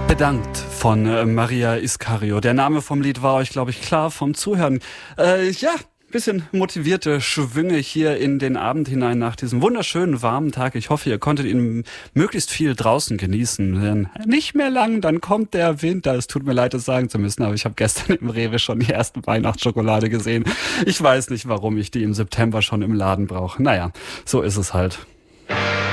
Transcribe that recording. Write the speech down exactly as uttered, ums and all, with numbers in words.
Bedankt von äh, Maria Iscario. Der Name vom Lied war euch, glaube ich, klar vom Zuhören. Äh, ja, bisschen motivierte Schwünge hier in den Abend hinein nach diesem wunderschönen warmen Tag. Ich hoffe, ihr konntet ihn möglichst viel draußen genießen. Denn nicht mehr lang, dann kommt der Winter. Es tut mir leid, das sagen zu müssen, aber ich habe gestern im Rewe schon die erste Weihnachtsschokolade gesehen. Ich weiß nicht, warum ich die im September schon im Laden brauche. Naja, so ist es halt.